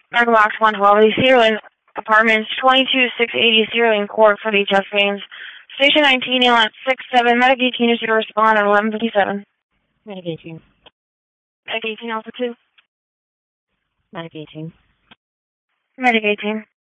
Medical Box 112, Sterling Apartments, 22680 Sterling Court for the chest pains. Station 19, ambulance 67, Medic 18 is to respond at 11:57. Medic 18. Medic 18, Alpha 2. Medic 18. Medic 18.